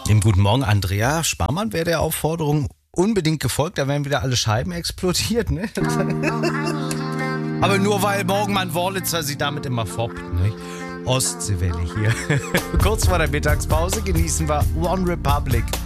Dem guten Morgen, Andrea Sparmann wäre der Aufforderung unbedingt gefolgt. Da wären wieder alle Scheiben explodiert, ne? Aber nur weil Morgenmann Worlitzer sie damit immer foppt, ne? Ostseewelle hier. Kurz vor der Mittagspause genießen wir One Republic.